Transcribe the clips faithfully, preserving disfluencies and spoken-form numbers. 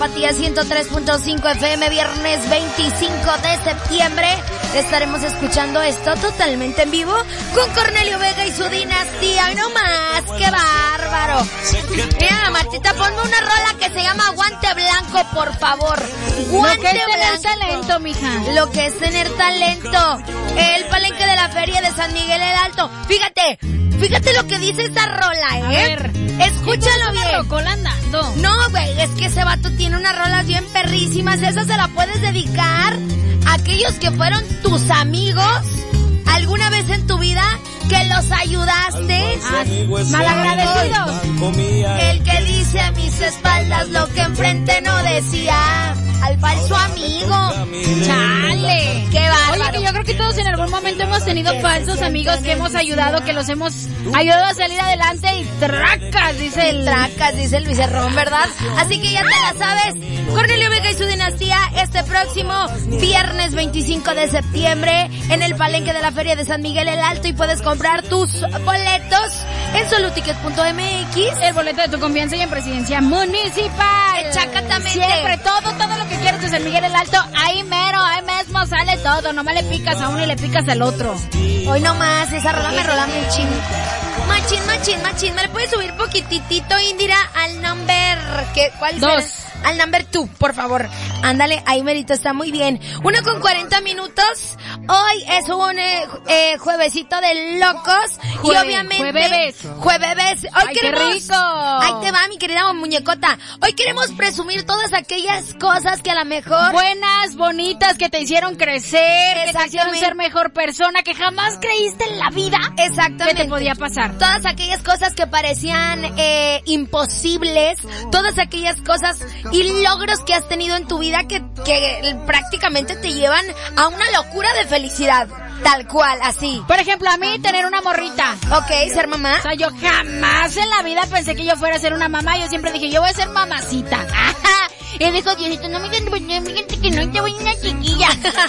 Patía ciento tres punto cinco F M, viernes veinticinco de septiembre. Estaremos escuchando esto totalmente en vivo con Cornelio Vega y su dinastía. ¡Ay, no más! ¡Qué bárbaro! Mira, Martita, ponme una rola que se llama Guante Blanco, por favor. Guante Lo que es tener Blanco. talento, mija. Lo que es tener talento. El palenque de la feria de San Miguel el Alto. Fíjate, fíjate lo que dice esta rola, ¿eh? A ver. Escúchalo bien. Rocola andando. No, güey, es que ese vato tiene unas rolas bien perrísimas. Esa se la puedes dedicar a aquellos que fueron tus amigos alguna vez en tu vida, que los ayudaste. Ah, malagradecidos. El que dice a mis espaldas lo que enfrente no decía. Al falso amigo. Chale. Qué bárbaro. Oye, que yo creo que todos en algún momento hemos tenido falsos amigos que hemos ayudado, que los hemos ayudado a salir adelante y tracas, dice el... Tracas, dice el Vicerrón, ¿verdad? Así que ya te la sabes. Cornelio Vega y su dinastía este próximo viernes veinticinco de septiembre en el palenque de la Feria de San Miguel el Alto, y puedes comprar tus boletos en soluticket punto m x. El boleto de tu confianza y en Presidencia Municipal. Exactamente. Siempre, todo, todo lo que quieres de San Miguel el Alto, ahí mero, ahí mismo sale todo. Nomás le picas a uno y le picas al otro. Hoy nomás, esa rola me rola machín. Machín, machín, machín. ¿Me le puedes subir poquitito, Indira, al number? ¿Qué, ¿Cuál Dos. será? Al number two, por favor. Ándale, ahí merito, está muy bien. Una con cuarenta minutos. Hoy es un eh, eh, juevesito de locos. Jue- y obviamente... jueves. Jueves. Hoy Ay, qué queremos... rico. Ahí te va, mi querida muñecota. Hoy queremos presumir todas aquellas cosas que a lo mejor... Buenas, bonitas, que te hicieron crecer, que te hicieron Exactamente. ser mejor persona, que jamás creíste en la vida Exactamente. que te podía pasar. Todas aquellas cosas que parecían eh, imposibles, todas aquellas cosas y logros que has tenido en tu vida que, que prácticamente te llevan a una locura de felicidad. Tal cual, así. Por ejemplo, a mí tener una morrita. Ok, ser mamá. O sea, yo jamás en la vida pensé que yo fuera a ser una mamá. Yo siempre dije, yo voy a ser mamacita. Y dijo, Diosito, no me digan que no, yo voy una chiquilla.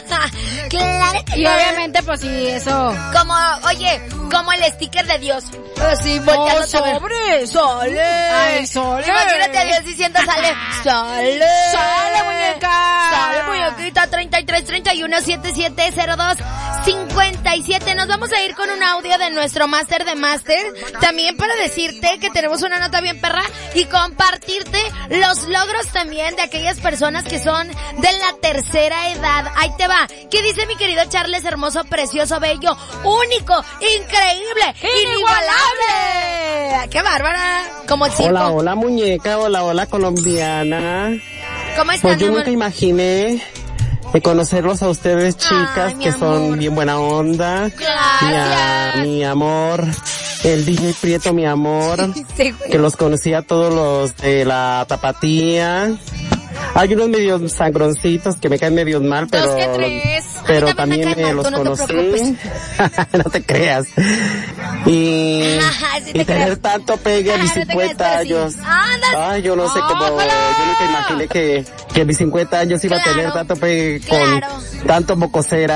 Claro que Y no. obviamente, pues sí, eso. Como, oye, como el sticker de Dios. Así, volteándote a ver. sobre, sale. Ay, sale. Imagínate a Dios diciendo, sale, sale. Sale, muñeca. Sale, muñequita, treinta y tres, treinta y uno, setenta y siete, cero dos, cincuenta y siete. Nos vamos a ir con un audio de nuestro máster de máster. También para decirte que tenemos una nota bien perra y compartirte los logros también de aquellas personas que son de la tercera edad. Ahí te va. ¿Qué dice mi querido Charles? Hermoso, precioso, bello, único, increíble, inigualable. ¡Qué bárbara! Como el circo. Hola, hola muñeca, hola, hola colombiana. ¿Cómo estás, Pues mi yo amor? nunca imaginé de conocerlos a ustedes, chicas, Ay, mi que amor. son bien buena onda. Gracias. Mi, mi amor, el D J Prieto, mi amor, Sí, güey. que los conocía a todos los de la Tapatía. Hay unos medios sangroncitos que me caen medios mal, pero... Dos que tres. Pero A mí también me también caen eh, mal, los tú no te conocí. No te creas. Y, Ajá, sí te y tener creo. tanto pegue a mis Ah, no te cincuenta creas, pero años. sí. Ándale. Ay, yo no sé cómo, ¡Ójala! yo nunca imaginé que, que a mis cincuenta años iba Claro, a tener tanto pegue claro. con tanto mocosera.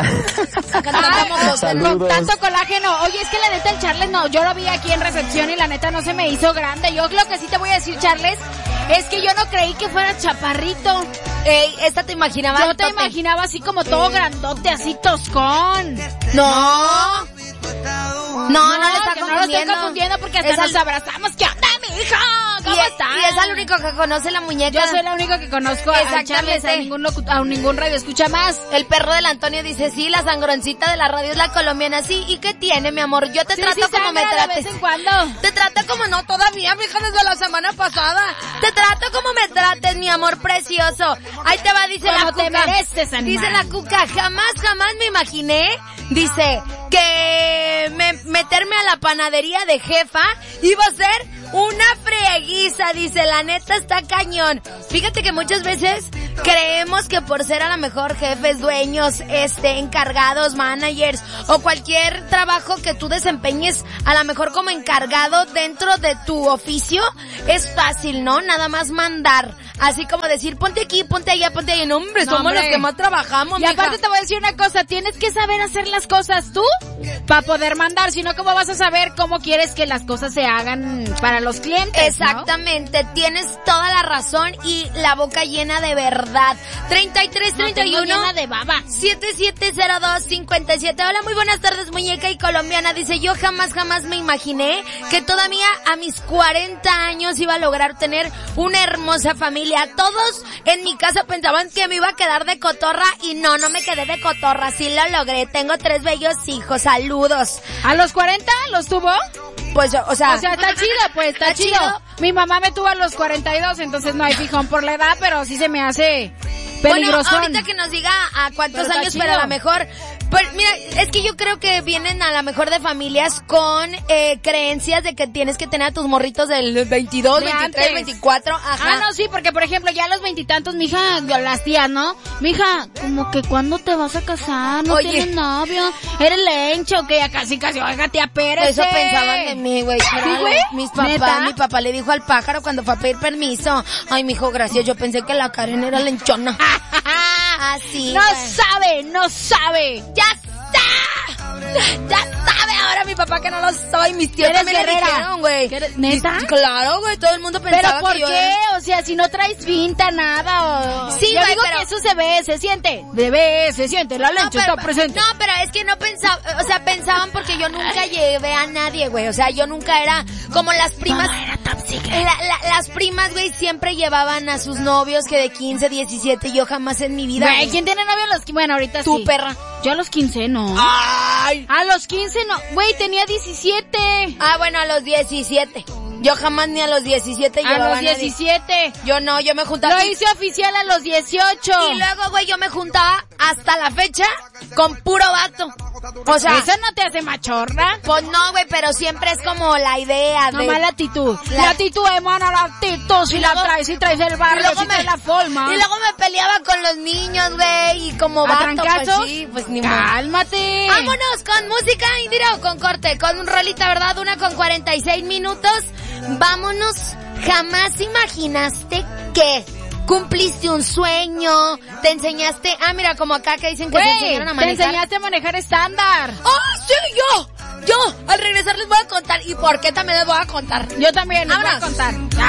Ay, Saludos. con tanto colágeno. Oye, es que la neta el Charles no, yo lo vi aquí en recepción y la neta no se me hizo grande. Yo lo que sí te voy a decir, Charles, es que yo no creí que fuera chaparrito. Ey, esta te imaginaba. Yo al te tope. imaginaba así como todo grandote, así toscón. No. No, no, le está que no lo estoy confundiendo. confundiendo porque hasta Es nos al- abrazamos. ¿Qué onda, mija? ¿Cómo y, es- estás? y es el único que conoce la muñeca. Yo soy la única que conozco a Exactamente. Charles, a ningún, locu- a ningún radio escucha más. El perro del Antonio dice, sí, la sangroncita de la radio es la colombiana. Sí, ¿y qué tiene, mi amor? Yo te Sí, trato sí, como me sangra de trates. vez en cuando. Te trato como no todavía, mija, desde la semana pasada. Te trato como me trates, mi amor precioso. Ahí te va, dice Como la te cuca. mereces, animal. Dice la cuca, jamás, jamás me imaginé, dice, que me, meterme a la panadería de jefa iba a ser una frieguiza, dice, la neta está cañón. Fíjate que muchas veces creemos que por ser a lo mejor jefes, dueños, este, encargados, managers o cualquier trabajo que tú desempeñes a lo mejor como encargado dentro de tu oficio, es fácil, ¿no? Nada más mandar. Así como decir, ponte aquí, ponte allá, ponte allá. No, hombre, No, somos hombre. los que más trabajamos, Y mija. aparte te voy a decir una cosa, tienes que saber hacer las cosas tú para poder mandar, si no, ¿cómo vas a saber cómo quieres que las cosas se hagan para para los clientes, exactamente, ¿no? Tienes toda la razón y la boca llena de verdad. treinta y tres treinta y uno No, llena de baba. siete siete cero dos cinco siete. Hola, muy buenas tardes, muñeca y colombiana. Dice, yo jamás, jamás me imaginé que todavía a mis cuarenta años iba a lograr tener una hermosa familia. Todos en mi casa pensaban que me iba a quedar de cotorra y no, no me quedé de cotorra. Sí lo logré. Tengo tres bellos hijos. Saludos. ¿A los cuarenta los tuvo? Pues, o sea... O sea, está chido, pues, está, está chido. chido. Mi mamá me tuvo a los cuarenta y dos, entonces no hay fijón por la edad, pero sí se me hace peligrosón. Bueno, ahorita que nos diga a cuántos pero años, pero a lo mejor... Pues mira, es que yo creo que vienen a lo mejor de familias con eh, creencias de que tienes que tener a tus morritos del veintidós, de veintitrés, antes. veinticuatro, ajá. Ah, no, sí, porque por ejemplo ya a los veintitantos, mija, las tías, ¿no? Mija, como que ¿cuándo te vas a casar? No Oye. tienes novio, eres lencho, que ya casi casi, oiga, tía Pérez. Eso pensaban de mí, güey. ¿Sí, güey? Mis papás, mi papá le dijo al pájaro cuando fue a pedir permiso, ay, mijo, gracias, yo pensé que la Karen era lenchona. Así. No wey. sabe, no sabe. ¡Ya está! ¡Ya sabe ahora mi papá que no lo soy! Mis tíos también le dijeron, güey. ¿Neta? Claro, güey, todo el mundo pensaba que yo... ¿Pero por qué? Yo... O sea, si no traes pinta, nada, o... Sí, yo güey, digo pero... que eso se ve, se siente. Se ve, se siente, la lencha no, está presente. No, pero es que no pensaba, o sea, pensaban porque yo nunca llevé a nadie, güey. O sea, yo nunca era como las primas... No, era top secret. La, la, las primas, güey, siempre llevaban a sus novios que de quince, diecisiete, yo jamás en mi vida. Güey, ¿quién tiene novio a los quince? Bueno, ahorita tu sí. Tu perra. Yo a los quince no. ¡Ay! A los quince no. Güey, tenía diecisiete. Ah, bueno, a los diecisiete. Yo jamás ni a los diecisiete llevaba a los diecisiete. Nadie. Yo no, yo me juntaba. Lo hice oficial a los dieciocho. Y luego, güey, yo me juntaba hasta la fecha con puro vato. O sea, ¿eso no te hace machorra? Pues no, güey, pero siempre es como la idea de... No, más la actitud. La, la actitud, hermano, la actitud. Si luego, la traes, si traes el barrio, si me, traes la forma. Y luego me peleaba con los niños, güey, y como vato, trancazo? pues sí, pues ni Cálmate. Más. Vámonos con música, Indira, o con corte, con un rolita, ¿verdad? Una con cuarenta y seis minutos. Vámonos. Jamás imaginaste que... cumpliste un sueño, te enseñaste, ah, mira, como acá que dicen que Wey, se enseñaron a manejar. Te enseñaste a manejar estándar. ¡Ah, sí, yo! Yo, al regresar les voy a contar, y por qué también les voy a contar. Yo también les Vámonos. voy a contar.